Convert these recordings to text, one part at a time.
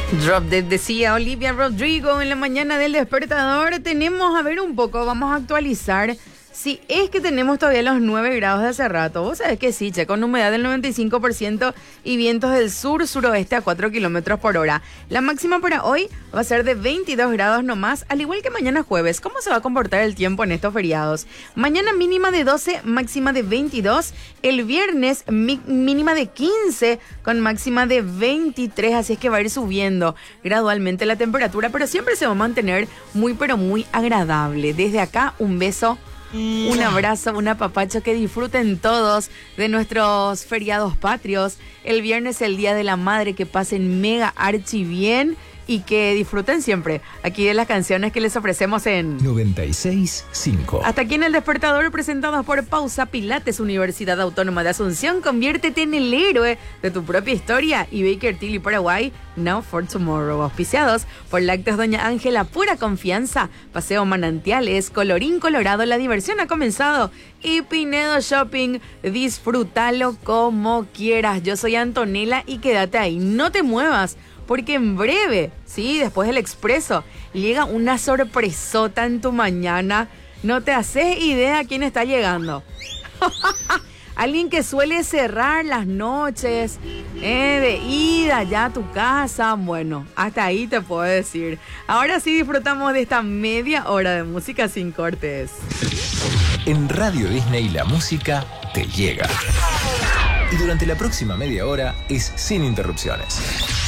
Drop Dead decía Olivia Rodrigo en la mañana del despertador. Tenemos, a ver un poco, vamos a actualizar. Si es que tenemos todavía los 9 grados de hace rato. Vos sabés que sí, che, con humedad del 95% y vientos del sur-suroeste a 4 kilómetros por hora. La máxima para hoy va a ser de 22 grados nomás, al igual que mañana jueves. ¿Cómo se va a comportar el tiempo en estos feriados? Mañana mínima de 12, máxima de 22. El viernes mínima de 15 con máxima de 23. Así es que va a ir subiendo gradualmente la temperatura, pero siempre se va a mantener muy, pero muy agradable. Desde acá, un beso. Un abrazo, un apapacho, que disfruten todos de nuestros feriados patrios. El viernes, el Día de la Madre, que pasen mega archi bien y que disfruten siempre aquí de las canciones que les ofrecemos en 96.5. Hasta aquí en El Despertador, presentados por Pausa Pilates, Universidad Autónoma de Asunción. Conviértete en el héroe de tu propia historia. Y Baker Tilly Paraguay, Now for Tomorrow. Auspiciados por Lácteos Doña Ángela, pura confianza. Paseo Manantiales, colorín colorado, la diversión ha comenzado. Y Pinedo Shopping, disfrútalo como quieras. Yo soy Antonella y quédate ahí, no te muevas. Porque en breve, sí, después del expreso, llega una sorpresota en tu mañana. No te haces idea quién está llegando. Alguien que suele cerrar las noches, de ida ya a tu casa. Bueno, hasta ahí te puedo decir. Ahora sí disfrutamos de esta media hora de música sin cortes. En Radio Disney la música te llega. Y durante la próxima media hora es sin interrupciones.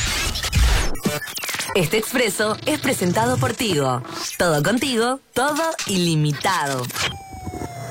Este expreso es presentado por Tigo. Todo contigo, todo ilimitado.